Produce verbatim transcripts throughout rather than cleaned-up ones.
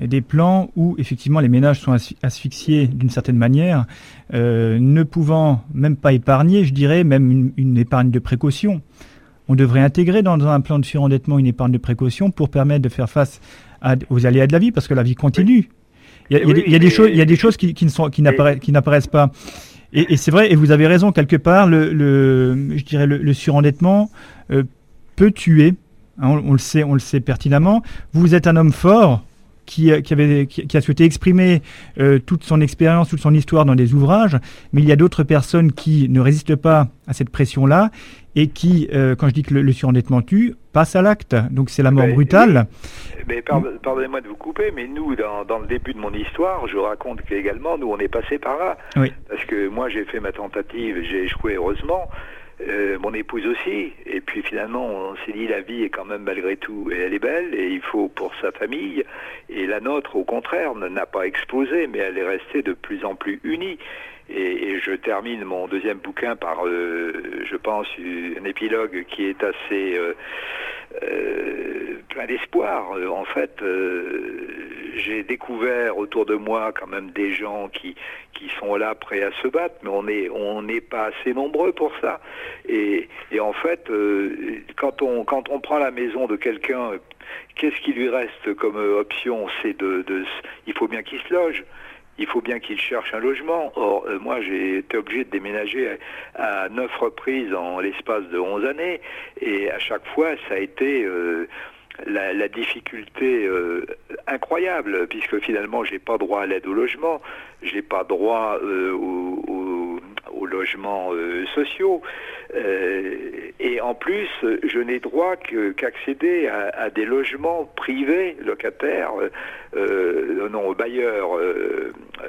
des plans où effectivement les ménages sont asphyxiés d'une certaine manière, euh, ne pouvant même pas épargner, je dirais, même une, une épargne de précaution. On devrait intégrer dans un plan de surendettement une épargne de précaution pour permettre de faire face à, aux aléas de la vie, parce que la vie continue. Il y a, il y a, oui, il y a des, choses, il y a des choses qui, qui, ne sont, qui, n'apparaissent, qui n'apparaissent pas. Et, et c'est vrai, et vous avez raison, quelque part, le, le, je dirais le, le surendettement euh, peut tuer. Hein, on, on, le sait, on le sait pertinemment. Vous êtes un homme fort qui, qui, avait, qui, qui a souhaité exprimer euh, toute son expérience, toute son histoire dans des ouvrages, mais il y a d'autres personnes qui ne résistent pas à cette pression-là et qui, euh, quand je dis que le, le surendettement tue, passent à l'acte. Donc c'est la mort mais, brutale. Mais, mais pardon, pardonnez-moi de vous couper, mais nous, dans, dans le début de mon histoire, je raconte qu'également, nous, on est passé par là. Oui. Parce que moi, j'ai fait ma tentative, j'ai échoué heureusement. Euh, mon épouse aussi, et puis finalement on s'est dit la vie est quand même malgré tout, et elle est belle, et il faut pour sa famille, et la nôtre au contraire n'a pas explosé, mais elle est restée de plus en plus unie. Et, et je termine mon deuxième bouquin par, euh, je pense, un épilogue qui est assez euh, euh, plein d'espoir. En fait, euh, j'ai découvert autour de moi quand même des gens qui qui sont là prêts à se battre, mais on est on n'est pas assez nombreux pour ça. Et, et en fait, euh, quand on quand on prend la maison de quelqu'un, qu'est-ce qui lui reste comme option? C'est de, de il faut bien qu'il se loge. Il faut bien qu'il cherche un logement. Or, euh, moi, j'ai été obligé de déménager à, à neuf reprises en l'espace de onze années. Et à chaque fois, ça a été euh, la, la difficulté euh, incroyable, puisque finalement, j'ai pas droit à l'aide au logement, j'ai pas droit euh, au, au, aux logements euh, sociaux. Euh, et en plus, je n'ai droit que, qu'accéder à, à des logements privés, locataires, euh, non, bailleurs euh,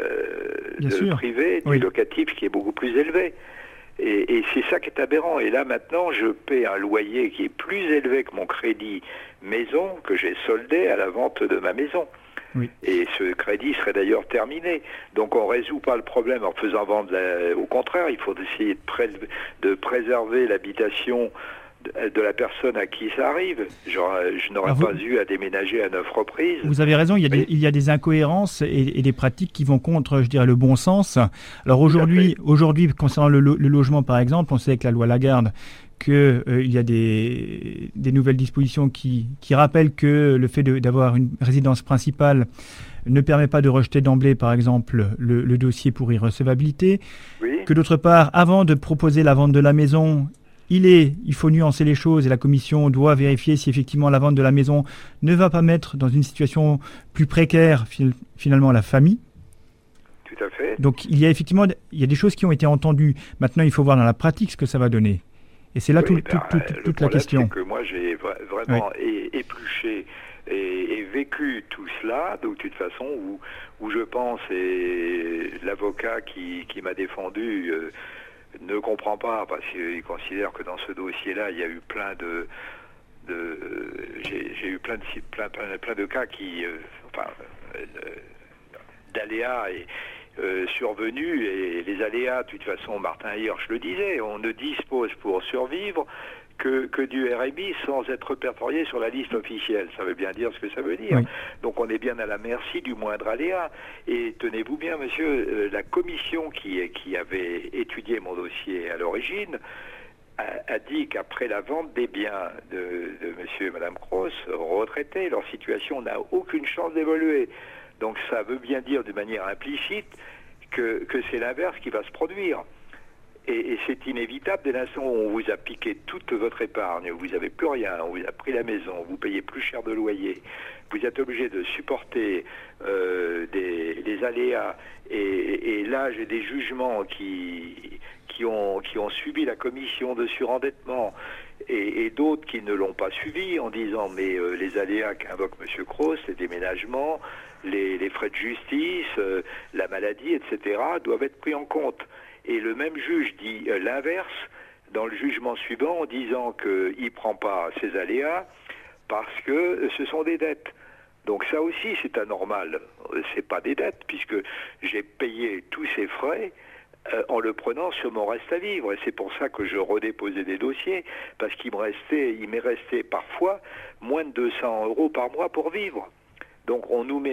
euh, privés, du oui. locatif qui est beaucoup plus élevé. Et, et c'est ça qui est aberrant. Et là, maintenant, je paie un loyer qui est plus élevé que mon crédit maison, que j'ai soldé à la vente de ma maison. Oui. Et ce crédit serait d'ailleurs terminé. Donc on ne résout pas le problème en faisant vendre. La... Au contraire, il faut essayer de, pré... de préserver l'habitation de... de la personne à qui ça arrive. Genre, je n'aurais Alors pas vous... eu à déménager à neuf reprises. Vous avez raison, il y a, oui. des, il y a des incohérences et, et des pratiques qui vont contre, je dirais, le bon sens. Alors aujourd'hui, aujourd'hui concernant le, lo... le logement par exemple, on sait avec la loi Lagarde qu'il euh, y a des, des nouvelles dispositions qui, qui rappellent que le fait de, d'avoir une résidence principale ne permet pas de rejeter d'emblée, par exemple, le, le dossier pour irrecevabilité. Oui. Que d'autre part, avant de proposer la vente de la maison, il, est, il faut nuancer les choses et la commission doit vérifier si effectivement la vente de la maison ne va pas mettre dans une situation plus précaire finalement la famille. Tout à fait. Donc il y a effectivement il y a des choses qui ont été entendues. Maintenant, il faut voir dans la pratique ce que ça va donner. Et c'est là oui, tout, ben, tout, tout, toute la question. C'est que moi, j'ai vraiment oui. épluché et, et vécu tout cela, donc de toute façon, où, où je pense, et l'avocat qui, qui m'a défendu euh, ne comprend pas, parce qu'il considère que dans ce dossier-là, il y a eu plein de... de j'ai, j'ai eu plein de, plein, plein, plein de cas qui... Euh, enfin, euh, d'aléas et... Euh, survenus, et les aléas, de toute façon, Martin Hirsch le disait, on ne dispose pour survivre que, que du R M I sans être répertorié sur la liste officielle. Ça veut bien dire ce que ça veut dire. Oui. Donc on est bien à la merci du moindre aléa. Et tenez-vous bien, monsieur, euh, la commission qui, qui avait étudié mon dossier à l'origine a, a dit qu'après la vente des biens de, de monsieur et madame Cross, retraités, leur situation n'a aucune chance d'évoluer. Donc ça veut bien dire de manière implicite que, que c'est l'inverse qui va se produire. Et, et c'est inévitable dès l'instant où on vous a piqué toute votre épargne, vous n'avez plus rien, on vous a pris la maison, vous payez plus cher de loyer, vous êtes obligé de supporter euh, des, des aléas. Et, et là, j'ai des jugements qui, qui, ont, qui ont subi la commission de surendettement et, et d'autres qui ne l'ont pas suivi en disant mais euh, les aléas qu'invoque M. Cross, les déménagements, Les, les frais de justice, euh, la maladie, et cetera, doivent être pris en compte. Et le même juge dit euh, l'inverse dans le jugement suivant en disant qu'il ne prend pas ces aléas parce que euh, ce sont des dettes. Donc ça aussi c'est anormal. C'est pas des dettes puisque j'ai payé tous ces frais euh, en le prenant sur mon reste à vivre. Et c'est pour ça que je redéposais des dossiers parce qu'il me restait, il m'est resté parfois moins de deux cents euros par mois pour vivre. Donc on nous met